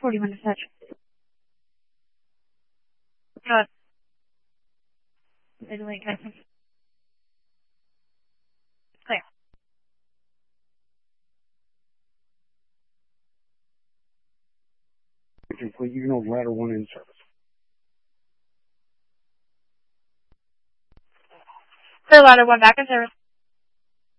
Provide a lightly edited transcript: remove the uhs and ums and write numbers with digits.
40 minutes touch. Good. Italy, I think. Clear. Complete. You know, ladder 1 in service. Clear ladder 1 back in service.